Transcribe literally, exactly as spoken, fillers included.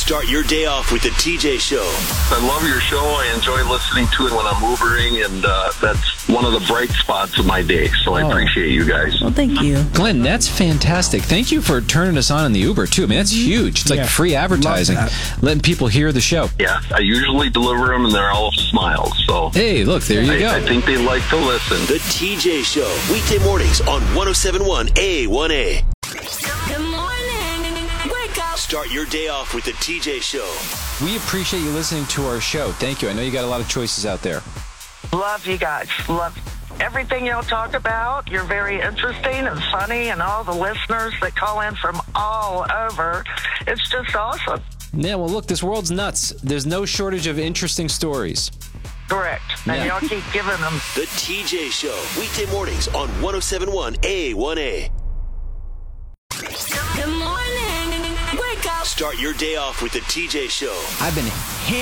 Start your day off with the T J Show. I love your show. I enjoy listening to it when I'm Ubering, and uh, that's one of the bright spots of my day. So I Oh. appreciate you guys. Well, thank you. Glenn, that's fantastic. Thank you for turning us on in the Uber, too. I mean, that's huge. It's like Yeah, free advertising, love letting people hear the show. Yeah, I usually deliver them, and they're all smiles. So Hey, look, there you I, go. I think they like to listen. The T J Show. Weekday mornings on one oh seven point one A one A. Good morning. Wake up. Start your day off with the T J Show. We appreciate you listening to our show. Thank you. I know you got a lot of choices out there. Love you guys. Love everything y'all talk about. You're very interesting and funny, and all the listeners that call in from all over. It's just awesome. Yeah, well, look, this world's nuts. There's no shortage of interesting stories. Correct. And Yeah. y'all keep giving them. The T J Show. Weekday mornings on one oh seven point one A one A. Good morning. Wake up. Start your day off with the T J Show. I've been